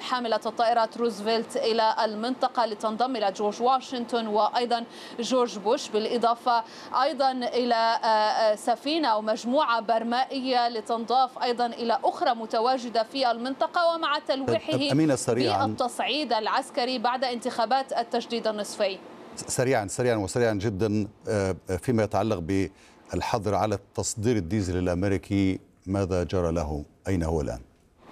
حاملة الطائرات روزفلت إلى المنطقة لتنضم إلى جورج واشنطن وأيضا جورج بوش، بالإضافة أيضا إلى سفينة أو مجموعة برمائية لتنضاف أيضا إلى أخرى متواجدة في المنطقة، ومع تلويحه بالتصعيد العسكري بعد انتخابات التجديد النصفي. سريعا جدا، فيما يتعلق بالحظر على تصدير الديزل الأمريكي، ماذا جرى له؟ أين هو الآن؟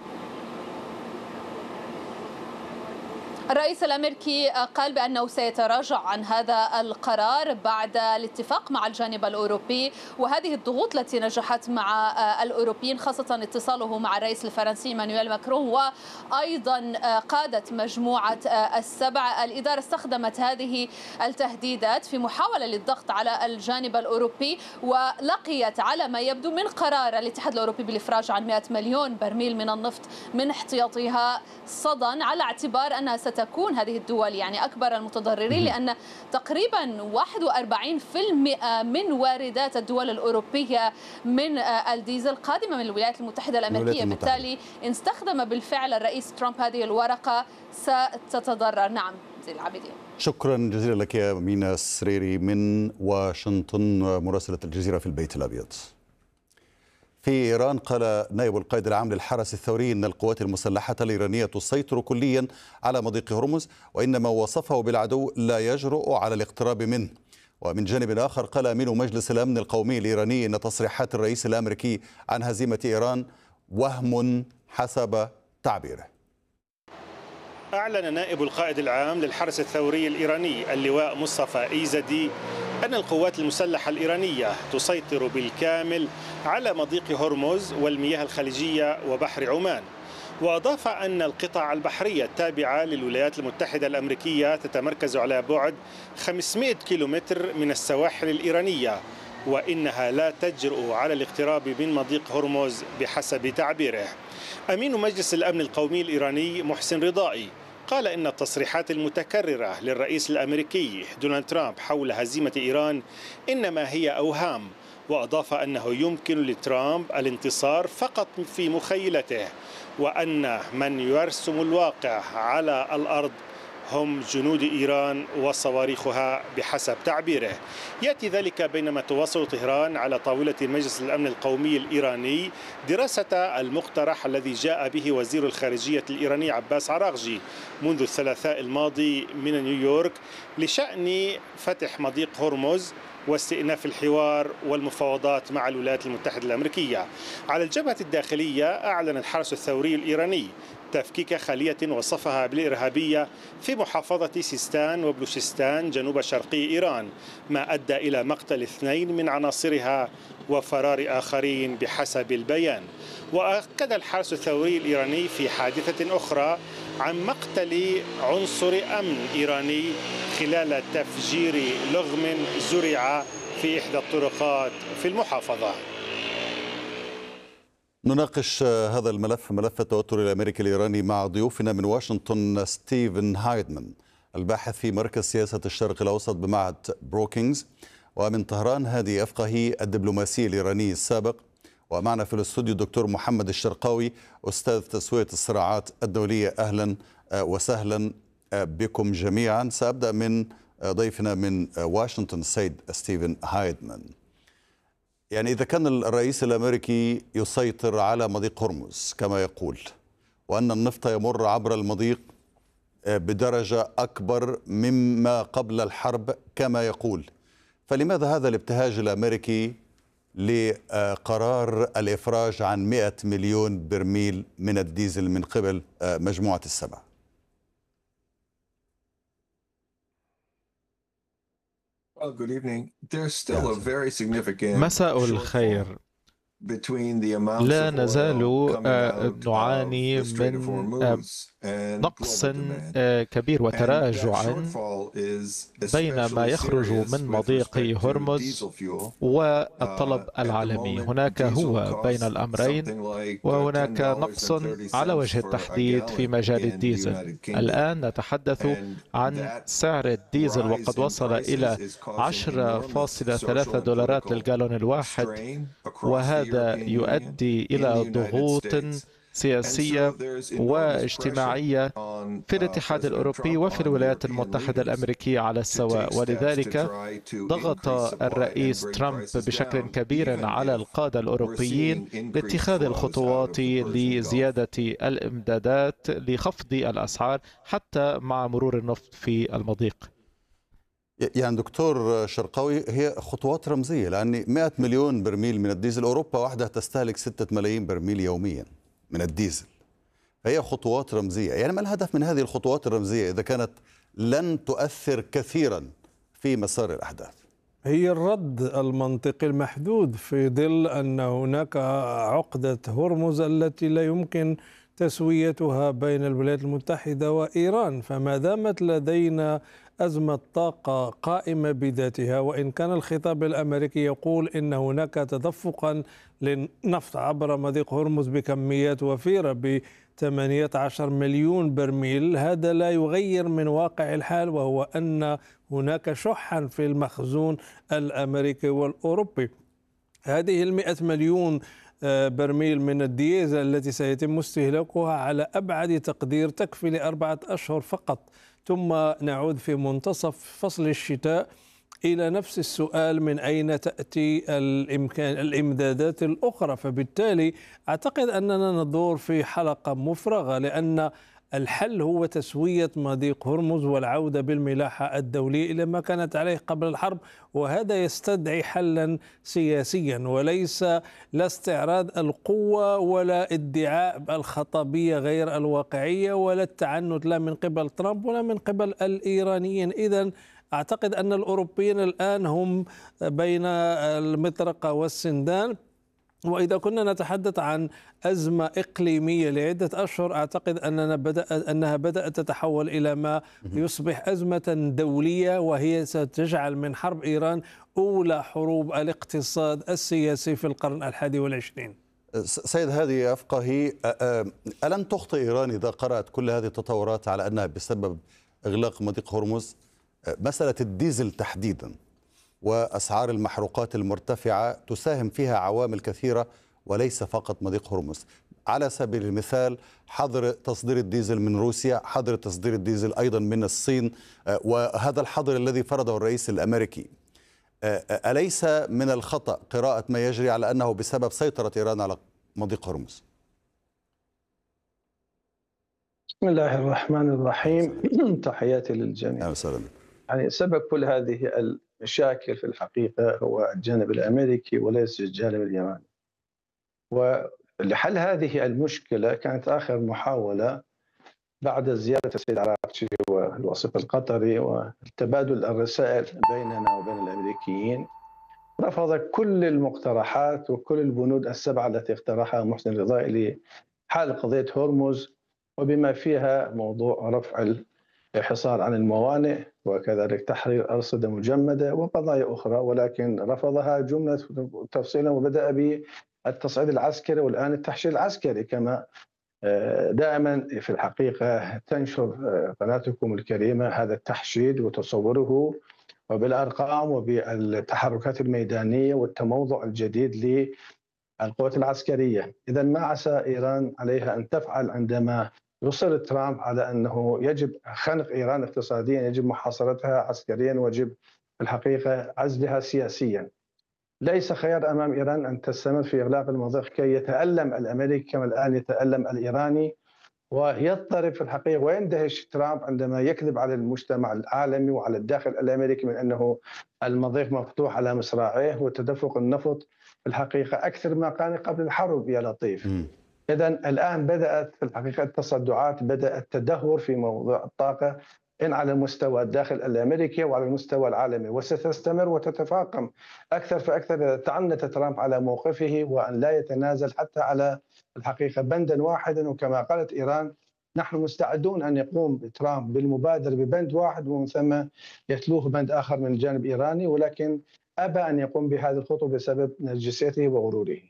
الرئيس الأمريكي قال بأنه سيتراجع عن هذا القرار بعد الاتفاق مع الجانب الأوروبي، وهذه الضغوط التي نجحت مع الأوروبيين، خاصة اتصاله مع الرئيس الفرنسي مانويل ماكرون وأيضا قادة مجموعة السبع. الإدارة استخدمت هذه التهديدات في محاولة للضغط على الجانب الأوروبي، ولقيت على ما يبدو من قرار الاتحاد الأوروبي بالإفراج عن 100 مليون برميل من النفط من احتياطها صدى، على اعتبار أنها تكون هذه الدول يعني أكبر المتضررين، لأن تقريبا 41% من واردات الدول الأوروبية من الديزل قادمة من الولايات المتحدة الأمريكية. بالتالي إن استخدم بالفعل الرئيس ترامب هذه الورقة ستتضرر. نعم زي العابدين. شكرا جزيلا لك يا مينا السريري من واشنطن، مراسلة الجزيرة في البيت الأبيض. في إيران قال نائب القائد العام للحرس الثوري إن القوات المسلحة الإيرانية تسيطر كليا على مضيق هرمز، وإن ما وصفه بالعدو لا يجرؤ على الاقتراب منه. ومن جانب آخر قال أمين مجلس الأمن القومي الإيراني إن تصريحات الرئيس الأمريكي عن هزيمة إيران وهم حسب تعبيره. أعلن نائب القائد العام للحرس الثوري الإيراني اللواء مصطفى إيزدي أن القوات المسلحة الإيرانية تسيطر بالكامل على مضيق هرمز والمياه الخليجية وبحر عمان، وأضاف أن القطع البحرية التابعة للولايات المتحدة الأمريكية تتمركز على بعد 500 كيلومتر من السواحل الإيرانية، وإنها لا تجرؤ على الاقتراب من مضيق هرمز بحسب تعبيره. أمين مجلس الأمن القومي الإيراني محسن رضائي قال إن التصريحات المتكررة للرئيس الأمريكي دونالد ترامب حول هزيمة إيران إنما هي أوهام، وأضاف أنه يمكن لترامب الانتصار فقط في مخيلته، وأن من يرسم الواقع على الأرض هم جنود إيران وصواريخها بحسب تعبيره. يأتي ذلك بينما تواصل طهران على طاولة مجلس الأمن القومي الإيراني دراسة المقترح الذي جاء به وزير الخارجية الإيراني عباس عراغجي منذ الثلاثاء الماضي من نيويورك لشأن فتح مضيق هرمز واستئناف الحوار والمفاوضات مع الولايات المتحدة الأمريكية. على الجبهة الداخلية أعلن الحرس الثوري الإيراني تفكيك خلية وصفها بالإرهابية في محافظة سيستان وبلوشستان جنوب شرقي إيران، ما أدى إلى مقتل 2 من عناصرها وفرار آخرين بحسب البيان. وأكد الحرس الثوري الإيراني في حادثة أخرى عن مقتل عنصر أمن إيراني خلال تفجير لغم زرع في إحدى الطرقات في المحافظة. نناقش هذا الملف، ملف التوتر الأمريكي الإيراني، مع ضيوفنا من واشنطن ستيفن هايدمان الباحث في مركز سياسة الشرق الأوسط بمعهد بروكينغز، ومن طهران هادي أفقهي الدبلوماسي الإيراني السابق، ومعنا في الاستوديو الدكتور محمد الشرقاوي أستاذ تسوية الصراعات الدولية. أهلا وسهلا بكم جميعا. سأبدأ من ضيفنا من واشنطن السيد ستيفن هايدمان. يعني إذا كان الرئيس الأمريكي يسيطر على مضيق هرمز كما يقول، وأن النفط يمر عبر المضيق بدرجة أكبر مما قبل الحرب كما يقول، فلماذا هذا الابتهاج الأمريكي لقرار الإفراج عن 100 مليون برميل من الديزل من قبل مجموعة السبع؟ مساء الخير. لا نزال نعاني من نقص كبير وتراجع بين ما يخرج من مضيق هرمز والطلب العالمي. هناك هو بين الأمرين، وهناك نقص على وجه التحديد في مجال الديزل. الآن نتحدث عن سعر الديزل وقد وصل إلى 10.3 دولارات للجالون الواحد، وهذا يؤدي إلى ضغوط سياسية واجتماعية في الاتحاد الأوروبي وفي الولايات المتحدة الأمريكية على السواء، ولذلك ضغط الرئيس ترامب بشكل كبير على القادة الأوروبيين لاتخاذ الخطوات لزيادة الإمدادات لخفض الأسعار حتى مع مرور النفط في المضيق. يعني دكتور شرقاوي، هي خطوات رمزية، لأن 100 مليون برميل من الديزل، أوروبا وحدها تستهلك 6 ملايين برميل يوميا من الديزل، فهي خطوات رمزية. يعني ما الهدف من هذه الخطوات الرمزية إذا كانت لن تؤثر كثيرا في مسار الأحداث؟ هي الرد المنطقي المحدود في ظل أن هناك عقدة هرمز التي لا يمكن تسويتها بين الولايات المتحدة وإيران. فما دامت لدينا أزمة طاقة قائمة بذاتها، وإن كان الخطاب الأمريكي يقول إن هناك تدفقا للنفط عبر مضيق هرمز بكميات وفيرة ب 18 مليون برميل، هذا لا يغير من واقع الحال، وهو أن هناك شحا في المخزون الأمريكي والأوروبي. هذه 100 مليون برميل من الديزل التي سيتم استهلاكها على أبعد تقدير تكفي ل4 أشهر فقط، ثم نعود في منتصف فصل الشتاء إلى نفس السؤال: من أين تأتي الإمدادات الأخرى؟ فبالتالي أعتقد أننا ندور في حلقة مفرغة، لأن الحل هو تسوية مضيق هرمز والعودة بالملاحة الدولية إلى ما كانت عليه قبل الحرب، وهذا يستدعي حلا سياسيا وليس لا استعراض القوة ولا ادعاء الخطابية غير الواقعية ولا التعنت لا من قبل ترامب ولا من قبل الإيرانيين. إذن أعتقد أن الأوروبيين الآن هم بين المطرقة والسندان، وإذا كنا نتحدث عن أزمة إقليمية لعدة أشهر، أعتقد أنها بدأت تتحول إلى ما يصبح أزمة دولية، وهي ستجعل من حرب إيران أولى حروب الاقتصاد السياسي في القرن 21. سيد هادي أفقهي، ألن تخطئ إيران إذا قرأت كل هذه التطورات على أنها بسبب إغلاق مضيق هرمز؟ مسألة الديزل تحديدا وأسعار المحروقات المرتفعة تساهم فيها عوامل كثيرة وليس فقط مضيق هرمز. على سبيل المثال حظر تصدير الديزل من روسيا، حظر تصدير الديزل أيضا من الصين، وهذا الحظر الذي فرضه الرئيس الأمريكي. أليس من الخطأ قراءة ما يجري على أنه بسبب سيطرة إيران على مضيق هرمز؟ بسم الله الرحمن الرحيم. تحياتي للجميع. يعني سبب كل هذه المشاكل في الحقيقة هو الجانب الأمريكي وليس الجانب الإيراني. ولحل هذه المشكلة كانت آخر محاولة بعد زيارة السيد عراقجي والوسيط القطري وتبادل الرسائل بيننا وبين الأمريكيين. رفض كل المقترحات وكل البنود السبعة التي اقترحها محسن الرضائي لحل قضية هرمز، وبما فيها موضوع رفع الحصار عن الموانئ وكذلك تحرير أرصدة مجمدة وقضايا أخرى، ولكن رفضها جملة تفصيلا وبدأ بالتصعيد العسكري والآن التحشيد العسكري، كما دائما في الحقيقة تنشر قناتكم الكريمة هذا التحشيد وتصوره وبالأرقام وبالتحركات الميدانية والتموضع الجديد للقوات العسكرية. إذا ما عسى إيران عليها أن تفعل عندما يصر ترامب على أنه يجب خنق إيران اقتصاديا، يجب محاصرتها عسكريا، ويجب في الحقيقة عزلها سياسيا. ليس خيار أمام إيران أن تستمر في إغلاق المضيق كي يتألم الأمريكي كما الآن يتألم الإيراني، ويضطرب في الحقيقة ويندهش ترامب عندما يكذب على المجتمع العالمي وعلى الداخل الأمريكي من أنه المضيق مفتوح على مصراعيه وتدفق النفط في الحقيقة أكثر ما كان قبل الحرب يا لطيف. إذن الآن بدأت في الحقيقة التصدعات، بدأ التدهور في موضوع الطاقة إن على المستوى الداخل الأمريكي وعلى المستوى العالمي، وستستمر وتتفاقم أكثر فأكثر إذا تعنت ترامب على موقفه وأن لا يتنازل حتى على الحقيقة بندا واحدا. وكما قالت إيران نحن مستعدون أن يقوم ترامب بالمبادرة ببند واحد ومن ثم يتلوه بند آخر من الجانب الإيراني، ولكن أبى أن يقوم بهذه الخطوة بسبب نرجسيته وغروره.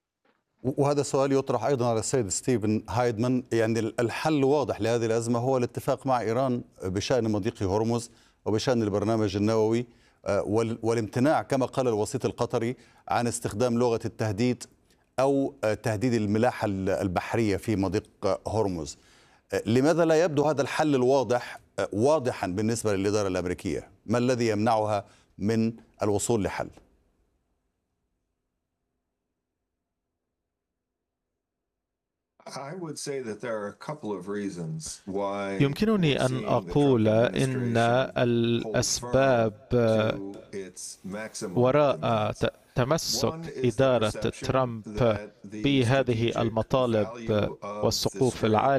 وهذا سؤال يطرح أيضا على السيد ستيفن هايدمان. يعني الحل واضح لهذه الأزمة هو الاتفاق مع إيران بشأن مضيق هرمز وبشأن البرنامج النووي، والامتناع كما قال الوسيط القطري عن استخدام لغة التهديد أو تهديد الملاحة البحرية في مضيق هرمز. لماذا لا يبدو هذا الحل الواضح واضحا بالنسبة للإدارة الأمريكية؟ ما الذي يمنعها من الوصول لحل؟ يمكنني أن أقول إن الأسباب وراء تمسك إدارة ترامب بهذه المطالب والسقوف العالية